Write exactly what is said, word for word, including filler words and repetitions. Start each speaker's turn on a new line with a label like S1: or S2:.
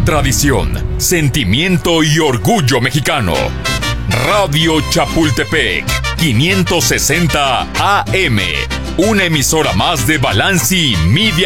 S1: tradición, sentimiento y orgullo mexicano. Radio Chapultepec, quinientos sesenta A M, una emisora más de Balanci Media